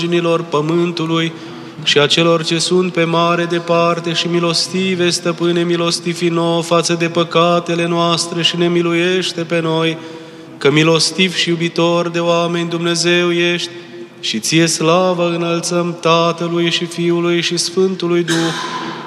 marginilor pământului și a celor ce sunt pe mare departe și milostive, Stăpâne, milostivi nouă față de păcatele noastre și ne miluiește pe noi, că milostiv și iubitor de oameni Dumnezeu ești și ție slavă înălțăm Tatălui și Fiului și Sfântului Duh,